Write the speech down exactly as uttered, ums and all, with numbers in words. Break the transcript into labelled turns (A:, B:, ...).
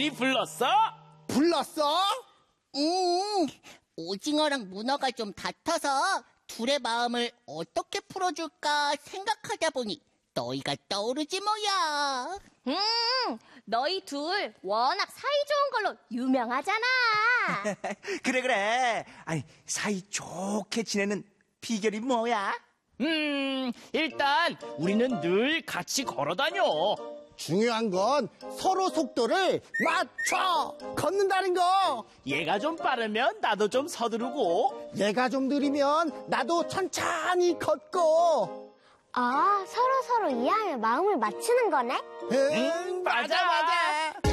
A: 우리 불렀어?
B: 불렀어?
C: 응, 오징어랑 문어가 좀 같아서 둘의 마음을 어떻게 풀어줄까 생각하다 보니 너희가 떠오르지 뭐야.
D: 음, 너희 둘 워낙 사이 좋은 걸로 유명하잖아.
E: 그래 그래. 아니 사이 좋게 지내는 비결이 뭐야?
A: 음, 일단 우리는 늘 같이 걸어다녀.
B: 중요한 건 서로 속도를 맞춰 걷는다는 거.
A: 얘가 좀 빠르면 나도 좀 서두르고.
B: 얘가 좀 느리면 나도 천천히 걷고.
F: 아, 서로서로 이해하며 마음을 맞추는 거네?
B: 응,
A: 맞아 맞아.